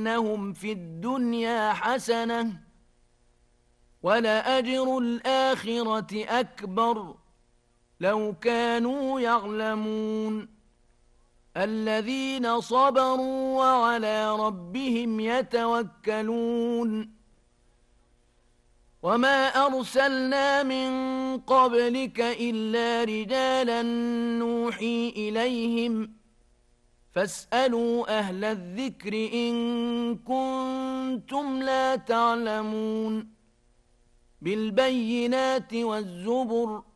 لنذيقنهم في الدنيا حسنة ولأجر الآخرة أكبر لو كانوا يعلمون الذين صبروا وعلى ربهم يتوكلون وما أرسلنا من قبلك إلا رجالا نوحي إليهم فاسألوا أهل الذكر إن كنتم لا تعلمون بالبينات والزبر